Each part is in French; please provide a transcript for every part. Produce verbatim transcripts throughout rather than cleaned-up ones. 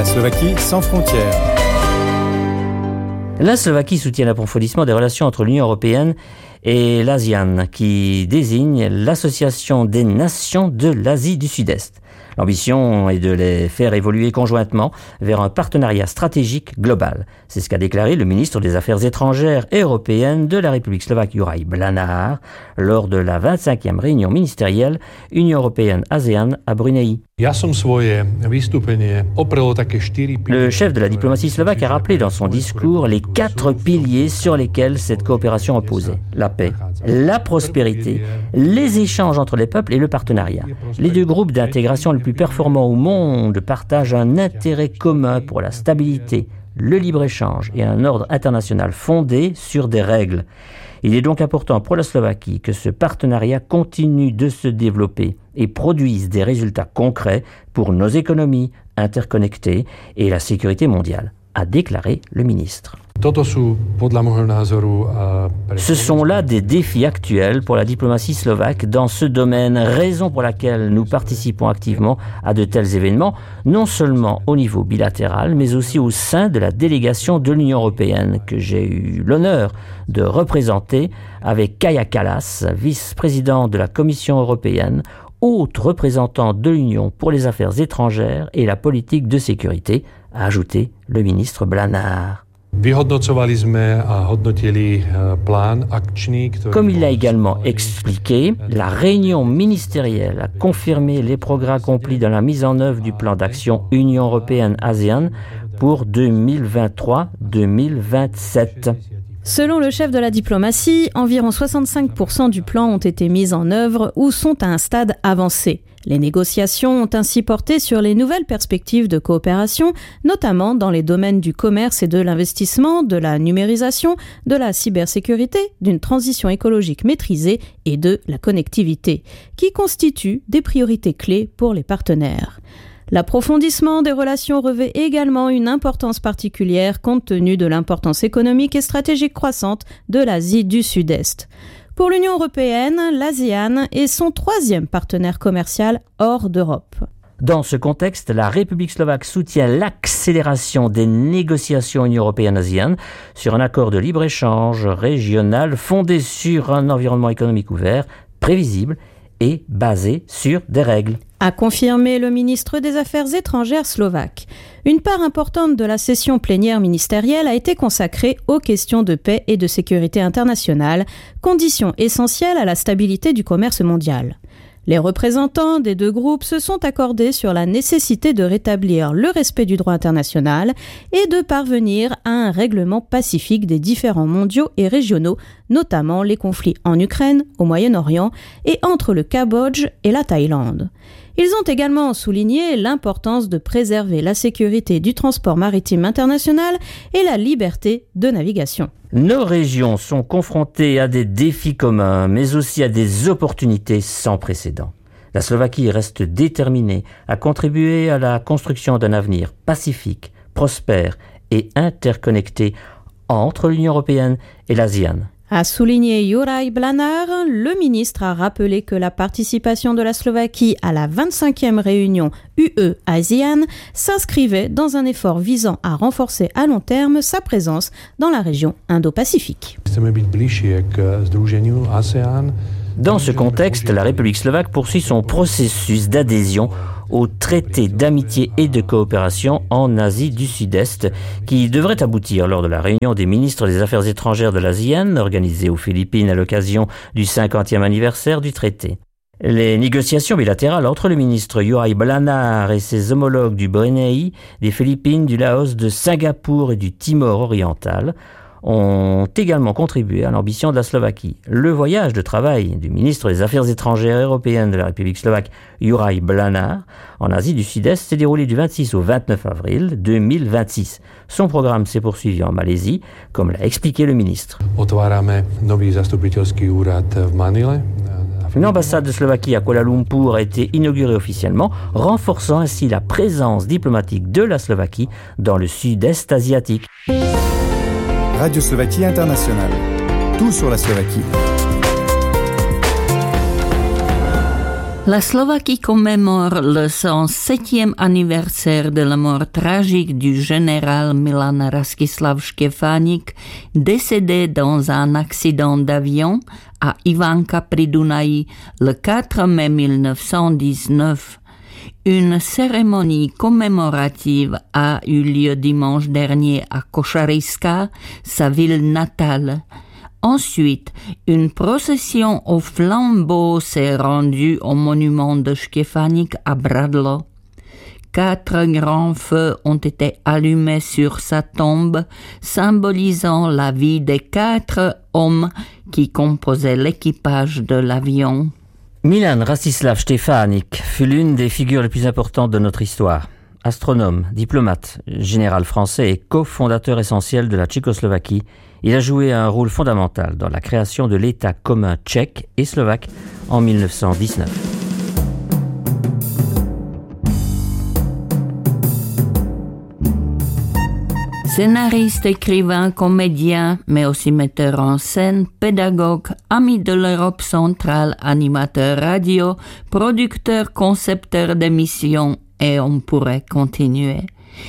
Slovaquie sans frontières. La Slovaquie soutient l'approfondissement des relations entre l'Union européenne et l'ASEAN, qui désigne l'Association des nations de l'Asie du Sud-Est. L'ambition est de les faire évoluer conjointement vers un partenariat stratégique global. C'est ce qu'a déclaré le ministre des Affaires étrangères et européennes de la République slovaque Juraj Blanár lors de la vingt-cinquième réunion ministérielle Union européenne-ASEAN à Brunei. Le chef de la diplomatie slovaque a rappelé dans son discours les quatre piliers sur lesquels cette coopération reposait. La paix, la prospérité, les échanges entre les peuples et le partenariat. Les deux groupes d'intégration les plus performants au monde partagent un intérêt commun pour la stabilité, le libre-échange et un ordre international fondé sur des règles. Il est donc important pour la Slovaquie que ce partenariat continue de se développer et produise des résultats concrets pour nos économies interconnectées et la sécurité mondiale, a déclaré le ministre. Ce sont là des défis actuels pour la diplomatie slovaque dans ce domaine, raison pour laquelle nous participons activement à de tels événements, non seulement au niveau bilatéral, mais aussi au sein de la délégation de l'Union européenne que j'ai eu l'honneur de représenter avec Kaja Kallas, vice-président de la Commission européenne, haute représentante de l'Union pour les affaires étrangères et la politique de sécurité, a ajouté le ministre Blanár. Comme il l'a également expliqué, la réunion ministérielle a confirmé les progrès accomplis dans la mise en œuvre du plan d'action Union européenne-ASEAN pour deux mille vingt-trois à deux mille vingt-sept. Selon le chef de la diplomatie, environ soixante-cinq pour cent du plan ont été mis en œuvre ou sont à un stade avancé. Les négociations ont ainsi porté sur les nouvelles perspectives de coopération, notamment dans les domaines du commerce et de l'investissement, de la numérisation, de la cybersécurité, d'une transition écologique maîtrisée et de la connectivité, qui constituent des priorités clés pour les partenaires. L'approfondissement des relations revêt également une importance particulière compte tenu de l'importance économique et stratégique croissante de l'Asie du Sud-Est. Pour l'Union européenne, l'ASEAN est son troisième partenaire commercial hors d'Europe. Dans ce contexte, la République slovaque soutient l'accélération des négociations Union européenne-ASEAN sur un accord de libre-échange régional fondé sur un environnement économique ouvert, prévisible et basé sur des règles. A confirmé le ministre des Affaires étrangères slovaque. Une part importante de la session plénière ministérielle a été consacrée aux questions de paix et de sécurité internationale, conditions essentielles à la stabilité du commerce mondial. Les représentants des deux groupes se sont accordés sur la nécessité de rétablir le respect du droit international et de parvenir à un règlement pacifique des différends mondiaux et régionaux, notamment les conflits en Ukraine, au Moyen-Orient et entre le Cambodge et la Thaïlande. Ils ont également souligné l'importance de préserver la sécurité du transport maritime international et la liberté de navigation. Nos régions sont confrontées à des défis communs, mais aussi à des opportunités sans précédent. La Slovaquie reste déterminée à contribuer à la construction d'un avenir pacifique, prospère et interconnecté entre l'Union européenne et l'ASEAN. A souligné Juraj Blanár, le ministre a rappelé que la participation de la Slovaquie à la vingt-cinquième réunion U E-ASEAN s'inscrivait dans un effort visant à renforcer à long terme sa présence dans la région Indo-Pacifique. Dans ce contexte, la République slovaque poursuit son processus d'adhésion au traité d'amitié et de coopération en Asie du Sud-Est, qui devrait aboutir lors de la réunion des ministres des Affaires étrangères de l'ASEAN, organisée aux Philippines à l'occasion du cinquantième anniversaire du traité. Les négociations bilatérales entre le ministre Juraj Blanár et ses homologues du Brunei, des Philippines, du Laos, de Singapour et du Timor oriental ont également contribué à l'ambition de la Slovaquie. Le voyage de travail du ministre des Affaires étrangères européennes de la République slovaque, Juraj Blanár, en Asie du Sud-Est s'est déroulé du vingt-six au vingt-neuf avril deux mille vingt-six. Son programme s'est poursuivi en Malaisie, comme l'a expliqué le ministre. Une ambassade de Slovaquie à Kuala Lumpur a été inaugurée officiellement, renforçant ainsi la présence diplomatique de la Slovaquie dans le Sud-Est asiatique. Radio Slovaquie Internationale. Tout sur la Slovaquie. La Slovaquie commémore le cent septième anniversaire de la mort tragique du général Milan Rastislav Štěpánik, décédé dans un accident d'avion à Ivanka pri Dunaji le quatre mai mille neuf cent dix-neuf. Une cérémonie commémorative a eu lieu dimanche dernier à Košariska, sa ville natale. Ensuite, une procession aux flambeaux s'est rendue au monument de Štěpánik à Bradlo. Quatre grands feux ont été allumés sur sa tombe, symbolisant la vie des quatre hommes qui composaient l'équipage de l'avion. Milan Rastislav Štěpánik fut l'une des figures les plus importantes de notre histoire. Astronome, diplomate, général français et cofondateur essentiel de la Tchécoslovaquie, il a joué un rôle fondamental dans la création de l'État commun tchèque et slovaque en mille neuf cent dix-neuf. Scénariste, écrivain, comédien, mais aussi metteur en scène, pédagogue, ami de l'Europe centrale, animateur radio, producteur, concepteur d'émissions, et on pourrait continuer.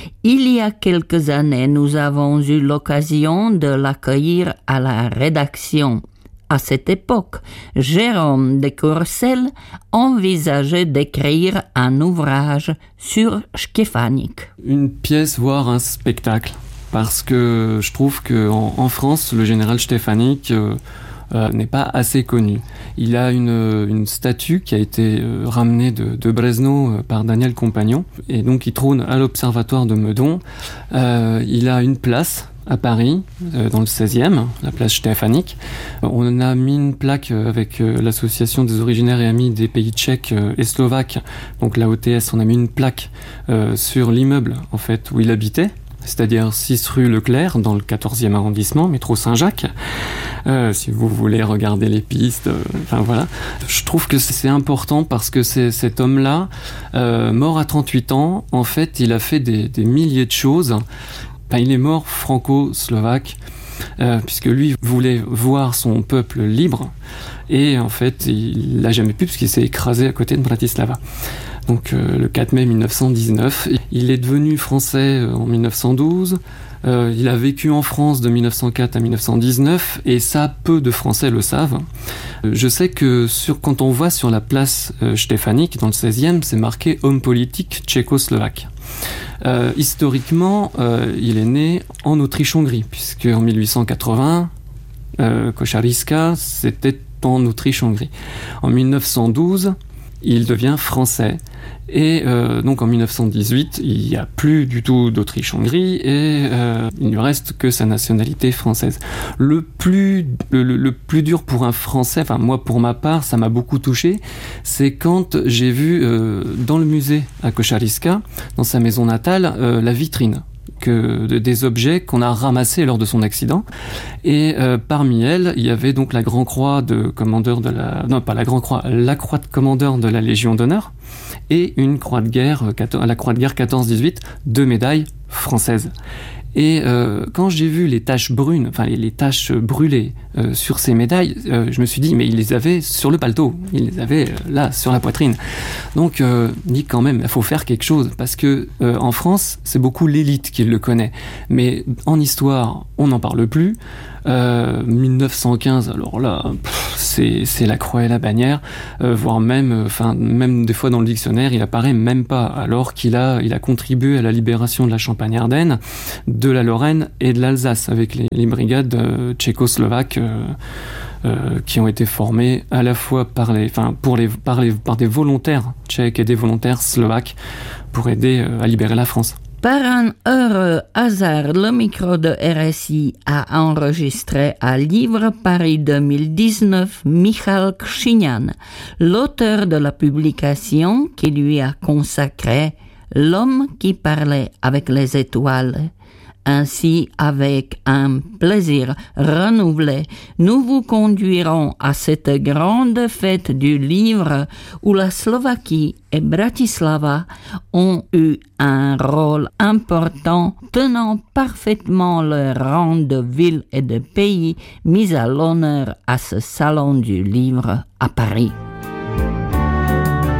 Il y a quelques années, nous avons eu l'occasion de l'accueillir à la rédaction. À cette époque, Jérôme de Courcelles envisageait d'écrire un ouvrage sur Štěpánik. Une pièce, voire un spectacle. Parce que je trouve qu'en en France, le général Štěpánik euh, euh, n'est pas assez connu. Il a une, une statue qui a été euh, ramenée de, de Brezno euh, par Daniel Compagnon, et donc il trône à l'Observatoire de Meudon. Euh, il a une place à Paris, euh, dans le seizième, la place Štěpánik. On a mis une plaque avec euh, l'association des originaires et amis des pays tchèques euh, et slovaques, donc la O T S, on a mis une plaque euh, sur l'immeuble en fait où il habitait, c'est-à-dire six rue Leclerc, dans le quatorzième arrondissement, métro Saint-Jacques. Euh, si vous voulez regarder les pistes, euh, enfin voilà. Je trouve que c'est important parce que c'est, cet homme-là, euh, mort à trente-huit ans, en fait, il a fait des, des milliers de choses. Enfin, il est mort franco-slovaque, euh, puisque lui voulait voir son peuple libre, et en fait, il l'a jamais pu, puisqu'il s'est écrasé à côté de Bratislava. Donc euh, le quatre mai mille neuf cent dix-neuf. Il est devenu français en mille neuf cent douze. Euh, il a vécu en France de mille neuf cent quatre à mille neuf cent dix-neuf, et ça, peu de Français le savent. Euh, je sais que sur, quand on voit sur la place euh, Štěpánik, dans le seizième, c'est marqué « homme politique tchécoslovaque ». Euh, historiquement, euh, il est né en Autriche-Hongrie, puisque en mille huit cent quatre-vingts, euh, Košariska, c'était en Autriche-Hongrie. En mille neuf cent douze, il devient français. Et euh, donc en mille neuf cent dix-huit, il n'y a plus du tout d'Autriche-Hongrie, et euh, il ne reste que sa nationalité française. Le plus, le, le plus dur pour un Français, enfin moi pour ma part, ça m'a beaucoup touché, c'est quand j'ai vu euh, dans le musée à Košariska, dans sa maison natale, euh, la vitrine que de, des objets qu'on a ramassés lors de son accident, et euh, parmi elles il y avait donc la Grand Croix de commandeur de la non pas la Grand Croix la Croix de commandeur de la Légion d'honneur, et une croix de guerre la Croix de guerre quatorze dix-huit, deux médailles françaises. Et euh, quand j'ai vu les taches brunes, enfin les, les taches brûlées euh, sur ces médailles, euh, je me suis dit mais il les avait sur le paletot, il les avait euh, là sur la poitrine. Donc euh, dit quand même il faut faire quelque chose, parce que euh, en France c'est beaucoup l'élite qui le connaît, mais en histoire on n'en parle plus. Euh, mille neuf cent quinze, alors là, pff, c'est, c'est la croix et la bannière, euh, voire même, enfin, euh, même des fois dans le dictionnaire, il apparaît même pas, alors qu'il a, il a contribué à la libération de la Champagne-Ardenne, de la Lorraine et de l'Alsace, avec les, les brigades euh, tchécoslovaques euh, euh, qui ont été formées à la fois par les, enfin, pour les, par les, par des volontaires tchèques et des volontaires slovaques pour aider euh, à libérer la France. Par un heureux hasard, le micro de R S I a enregistré à Livre Paris deux mille dix-neuf Michal Křiňan, l'auteur de la publication qui lui a consacré « L'homme qui parlait avec les étoiles ». Ainsi, avec un plaisir renouvelé, nous vous conduirons à cette grande fête du livre où la Slovaquie et Bratislava ont eu un rôle important, tenant parfaitement leur rang de ville et de pays mis à l'honneur à ce salon du livre à Paris.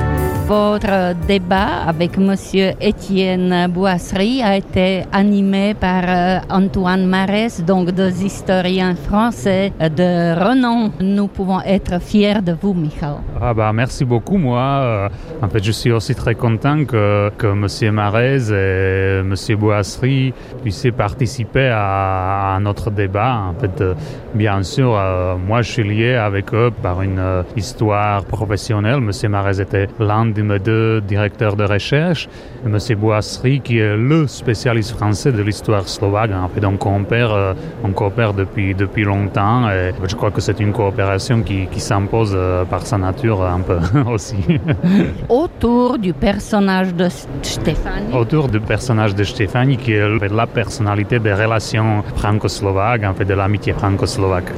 Votre débat avec Monsieur Étienne Boisserie a été animé par euh, Antoine Marès, donc des historiens français de renom. Nous pouvons être fiers de vous, Michal. Ah bah, merci beaucoup. Moi, euh, en fait, je suis aussi très content que, que Monsieur Marès et Monsieur Boisserie puissent participer à, à notre débat. En fait, euh, bien sûr, euh, moi, je suis lié avec eux par une euh, histoire professionnelle. Monsieur Marès était l'un de mes deux directeurs de recherche, et Monsieur Boisserie qui est le spécialiste français de l'histoire slovaque. En fait, on coopère, euh, on coopère depuis, depuis longtemps, et je crois que c'est une coopération qui, qui s'impose euh, par sa nature un peu aussi. Autour du personnage de Štefánik. Autour du personnage de Štefánik qui est la personnalité des relations franco-slovaques, en fait, de l'amitié franco-slovaque.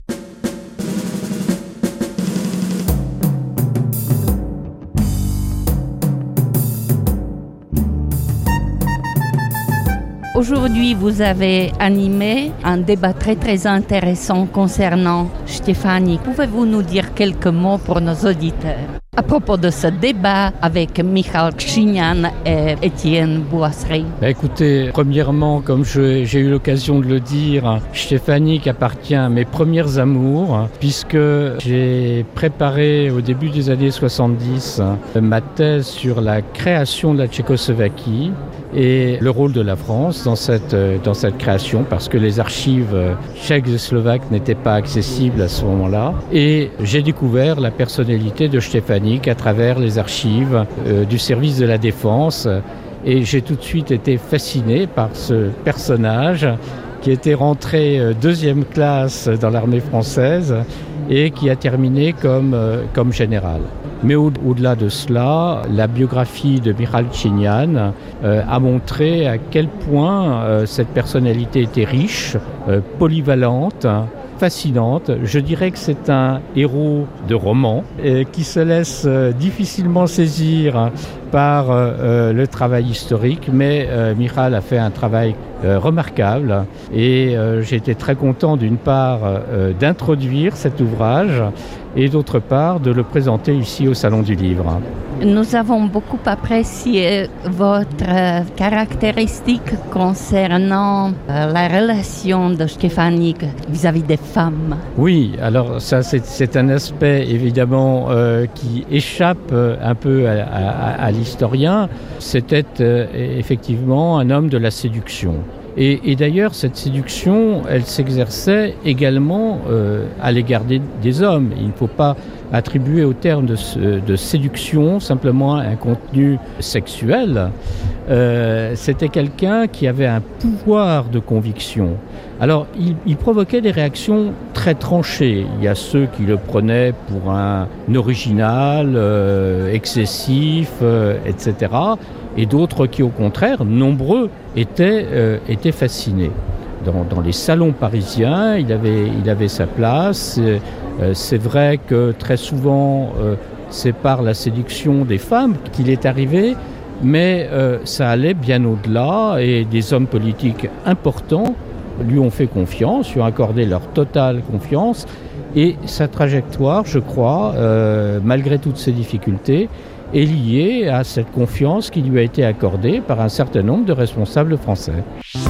Aujourd'hui, vous avez animé un débat très très intéressant concernant Štefánik. Pouvez-vous nous dire quelques mots pour nos auditeurs à propos de ce débat avec Michal Křiňan et Étienne Boisserie? Bah écoutez, premièrement, comme je, j'ai eu l'occasion de le dire, Štefánik appartient à mes premières amours, puisque j'ai préparé au début des années soixante-dix ma thèse sur la création de la Tchécoslovaquie et le rôle de la France dans cette, dans cette création, parce que les archives tchèques et slovaques n'étaient pas accessibles à ce moment-là. Et j'ai découvert la personnalité de Štefánik à travers les archives euh, du service de la défense. Et j'ai tout de suite été fasciné par ce personnage qui était rentré euh, deuxième classe dans l'armée française et qui a terminé comme, euh, comme général. Mais au- au-delà de cela, la biographie de Michal Křiňan euh, a montré à quel point euh, cette personnalité était riche, euh, polyvalente, fascinante. Je dirais que c'est un héros de roman euh, qui se laisse euh, difficilement saisir par euh, le travail historique, mais euh, Michal a fait un travail euh, remarquable et euh, j'ai été très content d'une part euh, d'introduire cet ouvrage et d'autre part de le présenter ici au Salon du Livre. Nous avons beaucoup apprécié votre euh, caractéristique concernant euh, la relation de Štefánik vis-à-vis des femmes. Oui, alors ça c'est, c'est un aspect évidemment euh, qui échappe euh, un peu à, à, à l'historien. C'était euh, effectivement un homme de la séduction. Et, et d'ailleurs, cette séduction, elle s'exerçait également euh, à l'égard des, des hommes. Il ne faut pas attribuer au terme de, de séduction simplement un contenu sexuel. Euh, c'était quelqu'un qui avait un pouvoir de conviction. Alors, il, il provoquait des réactions très tranchées. Il y a ceux qui le prenaient pour un original, euh, excessif, euh, et cetera. Et d'autres qui, au contraire, nombreux, étaient, euh, étaient fascinés. Dans, dans les salons parisiens, il avait, il avait sa place. Euh, c'est vrai que très souvent, euh, c'est par la séduction des femmes qu'il est arrivé, mais euh, ça allait bien au-delà et des hommes politiques importants lui ont fait confiance, lui ont accordé leur totale confiance. Et sa trajectoire, je crois, euh, malgré toutes ces difficultés, est liée à cette confiance qui lui a été accordée par un certain nombre de responsables français.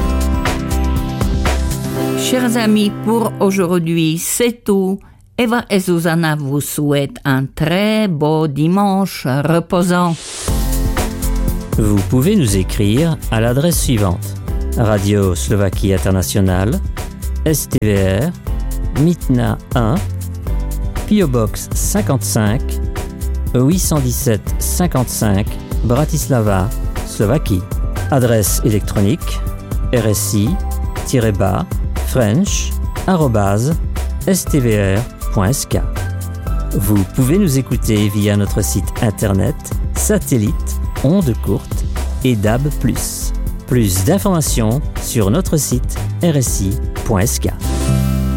Chers amis, pour aujourd'hui, c'est tout. Eva et Zuzana vous souhaitent un très beau dimanche reposant. Vous pouvez nous écrire à l'adresse suivante: Radio Slovaquie Internationale, S T V R, Mytna un, P O Box cinquante-cinq, huit cent dix-sept cinquante-cinq, Bratislava, Slovaquie. Adresse électronique r s i tiret bas french arobase s t v r point s k. Vous pouvez nous écouter via notre site internet, satellite, ondes courtes et D A B plus. Plus d'informations sur notre site r s i point s k.